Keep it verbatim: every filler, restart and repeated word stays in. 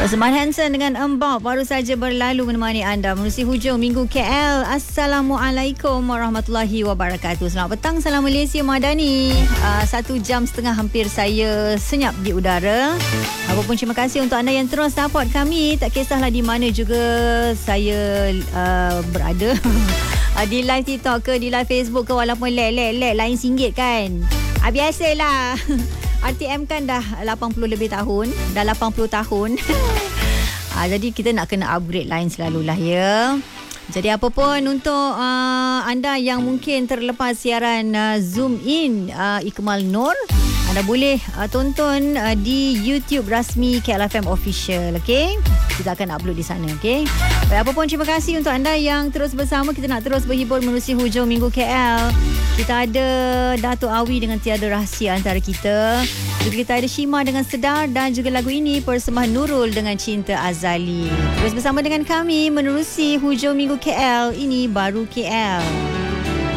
Persembahan Hanson dengan Embok baru saja berlalu menemani anda menerusi hujung minggu K L. Assalamualaikum warahmatullahi wabarakatuh. Selamat petang, salam Malaysia Madani. Uh, satu jam setengah hampir saya senyap di udara. Apapun terima kasih untuk anda yang terus support kami. Tak kisahlah di mana juga saya uh, berada. uh, di live TikTok ke, di live Facebook ke, walaupun lek-lek-lek lain singgit kan. Uh, biasalah. R T M kan dah lapan puluh lebih tahun. Dah lapan puluh tahun. ha, jadi kita nak kena upgrade line selalulah ya. Jadi apa pun untuk uh, anda yang mungkin terlepas siaran uh, Zoom In uh, Ikmal Nur, anda boleh uh, tonton uh, di YouTube rasmi K L F M Official. Okay? Kita akan upload di sana. Okay? Baik, apa pun terima kasih untuk anda yang terus bersama. Kita nak terus berhibur menerusi hujung minggu K L. Kita ada Datuk Awi dengan Tiada Rahsia antara kita. Juga kita ada Shima dengan Sedar, dan juga lagu ini persembahan Nurul dengan Cinta Azali. Terus bersama dengan kami menerusi hujung minggu K L. Ini baru K L.